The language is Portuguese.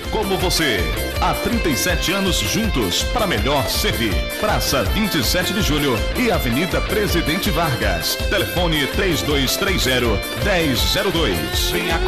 como você. Há 37 anos juntos para melhor servir. Praça 27 de Julho e Avenida Presidente Vargas. Telefone 3230-1002. Venha